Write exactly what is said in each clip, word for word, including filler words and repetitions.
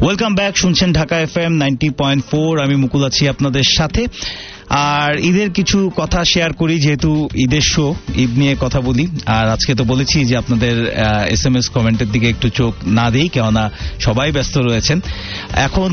Welcome back, শুনছেন Dhaka F M ninety point four. আমি মুকুল আছি আপনাদের সাথে। আর ঈদের কিছু কথা শেয়ার করি, যেহেতু ঈদের শো, ঈদ নিয়ে কথা বলি। আর আজকে তো বলেছি যে আপনাদের এস এম এস কমেন্টের দিকে একটু চোখ না দেই, কেননা সবাই ব্যস্ত রয়েছেন। এখন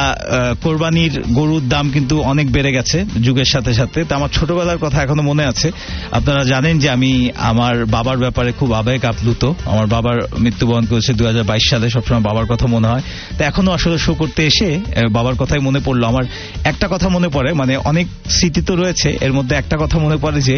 কোরবানির গরুর দাম কিন্তু অনেক বেড়ে গেছে যুগের সাথে সাথে। তো আমার ছোটবেলার কথা এখনো মনে আছে। আপনারা জানেন যে আমি আমার বাবার ব্যাপারে খুব আবেগ আপ্লুত। আমার বাবার মৃত্যুবরণ করেছে দুই হাজার বাইশ সালে। সবসময় বাবার কথা মনে হয়। তো এখনো আসলে শো করতে এসে বাবার কথাই মনে পড়লো। আমার একটা কথা মনে পড়ে, মানে অনেক স্মৃতি তো রয়েছে, এর মধ্যে একটা কথা মনে পড়ে যে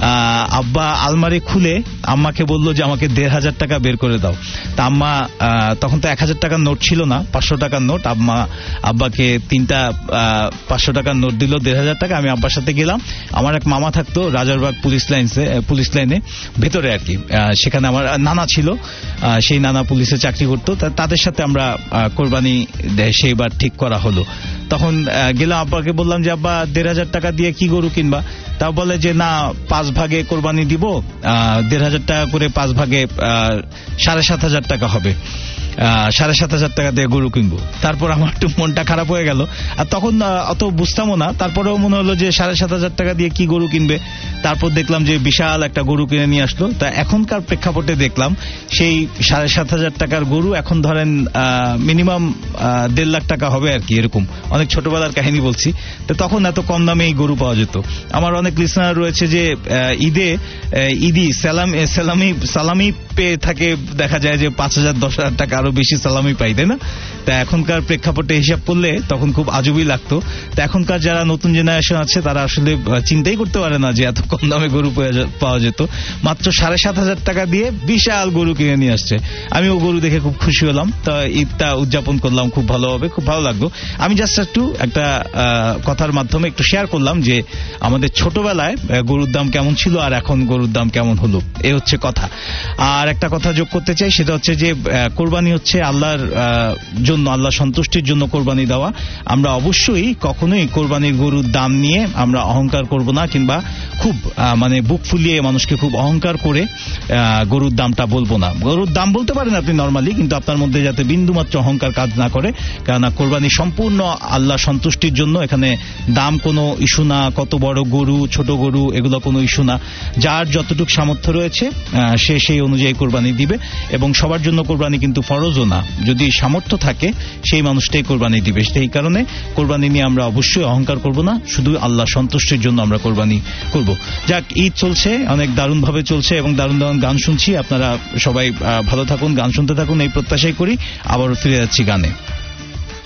আব্বা আলমারি খুলে আম্মাকে বললো যে আমাকে দেড় হাজার টাকা বের করে দাও। তা আম্মা, তখন তো এক হাজার টাকার নোট ছিল না, পাঁচশো টাকার নোট। আম্মা আব্বাকে তিনটা পাঁচশো টাকার নোট দিল, দেড় হাজার টাকা। আমি আব্বার সাথে গেলাম। আমার এক মামা থাকতো রাজারবাগ পুলিশ লাইনে, পুলিশ লাইনে ভেতরে আর কি। সেখানে আমার নানা ছিল, সেই নানা পুলিশে চাকরি করতো। তাদের সাথে আমরা কোরবানি সেইবার ঠিক করা হলো। তখন গেলাম, আব্বাকে বললাম যে আব্বা দেড় হাজার টাকা দিয়ে কি গরু কিনবা? তা বলে যে না, পাঁচ ভাগে কোরবানি দিব, দেড় হাজার টাকা করে পাঁচ ভাগে সাড়ে সাত হাজার টাকা হবে, সাড়ে সাত হাজার টাকা দিয়ে গরু কিনবো। তারপর আমার একটু মনটা খারাপ হয়ে গেল। আর তখন অত বুঝতামও না, তারপরেও মনে হলো যে সাড়ে সাত হাজার টাকা দিয়ে কি গরু কিনবে। তারপর দেখলাম যে বিশাল একটা গরু কিনে নিয়ে আসলো। তা এখনকার প্রেক্ষাপটে দেখলাম সেই সাড়ে সাত হাজার টাকার গরু এখন ধরেন মিনিমাম দেড় লাখ টাকা হবে আর কি, এরকম। অনেক ছোটবেলার কাহিনী বলছি। তো তখন এত কম দামে এই গরু পাওয়া যেত। আমার অনেক লিসনার রয়েছে যে ঈদে ঈদি সালামি সালামি সালামি পেয়ে থাকে, দেখা যায় যে পাঁচ হাজার দশ হাজার টাকা আরো বেশি সালামি পাই, তাই না? তা এখনকার প্রেক্ষাপটে হিসাব করলে তখন খুব আজবই লাগতো। তা এখনকার যারা নতুন জেনারেশন আছে তারা আসলে চিন্তাই করতে পারে না যে এত কম দামে গরু পাওয়া যেত। মাত্র সাড়ে সাত হাজার টাকা দিয়ে বিশাল গরু কিনে নিয়ে আসছে। আমি ও গরু দেখে খুব খুশি হলাম। তা ঈদটা উদযাপন করলাম খুব ভালোভাবে, খুব ভালো লাগলো। আমি জাস্ট একটু একটা কথার মাধ্যমে একটু শেয়ার করলাম যে আমাদের ছোটবেলায় গরুর দাম কেমন ছিল আর এখন গরুর দাম কেমন হলো, এ হচ্ছে কথা। আর একটা কথা যোগ করতে চাই, সেটা হচ্ছে যে কোরবানি হচ্ছে আল্লাহর জন্য, আল্লাহ সন্তুষ্টির জন্য কোরবানি দেওয়া। আমরা অবশ্যই কখনোই কোরবানির গরুর দাম নিয়ে আমরা অহংকার করব না, কিংবা খুব মানে বুক ফুলিয়ে মানুষকে খুব অহংকার করে গরুর দামটা বলবো না। গরুর দাম বলতে পারেন আপনি নর্মালি, কিন্তু আপনার মধ্যে যাতে বিন্দুমাত্র অহংকার কাজ না করে। কেননা কোরবানি সম্পূর্ণ আল্লাহ সন্তুষ্টির জন্য। এখানে দাম কোনো ইস্যু না, কত বড় গরু ছোট গরু এগুলো কোনো ইস্যু না। যার যতটুকু সামর্থ্য রয়েছে সে সেই অনুযায়ী কোরবানি দিবে। এবং সবার জন্য কোরবানি কিন্তু ফরজও না, যদি সামর্থ্য থাকে সেই মানুষটাই কোরবানি দিবে। সেই কারণে কোরবানি নিয়ে আমরা অবশ্যই অহংকার করব না, শুধু আল্লাহ সন্তুষ্টির জন্য আমরা কোরবানি করব। যাক, ঈদ চলছে, অনেক দারুণ ভাবে চলছে এবং দারুণ দারুণ গান শুনছি। আপনারা সবাই ভালো থাকুন, গান শুনতে থাকুন, এই প্রত্যাশাই করি। আবারও ফিরে যাচ্ছি গানে।